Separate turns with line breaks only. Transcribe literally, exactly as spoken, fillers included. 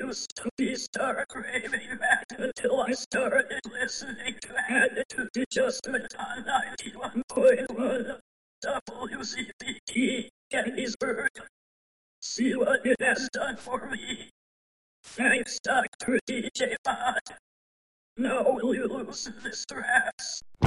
used to be start craving that until I started listening to Attitude Adjustment on ninety-one point one W C B T Gettysburg. See what it has done for me. Thanks, Doctor D J Bond. Now will you loosen this stress?